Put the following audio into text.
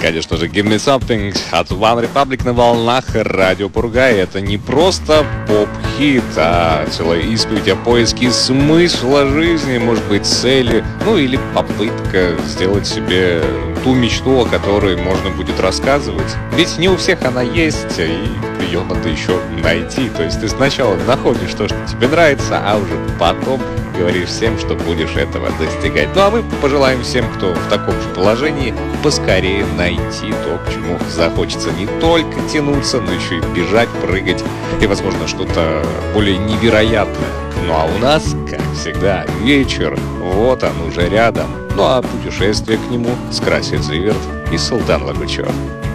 Конечно же, Give Me Something от One Republic на волнах Радио Пурга. И это не просто поп-хит, а целая исповедь о поиске смысла жизни, может быть, цели, ну или попытка сделать себе ту мечту, о которой можно будет рассказывать. Ведь не у всех она есть, и ее надо еще найти. То есть ты сначала находишь то, что тебе нравится, а уже потом говоришь всем, что будешь этого достигать. Ну а мы пожелаем всем, кто в таком же положении, поскорее найти то, к чему захочется не только тянуться, но еще и бежать, прыгать и, возможно, что-то более невероятное. Ну а у нас, как всегда, вечер, вот он уже рядом. Ну а путешествие к нему скрасит Зиверт и Султан Лагучев.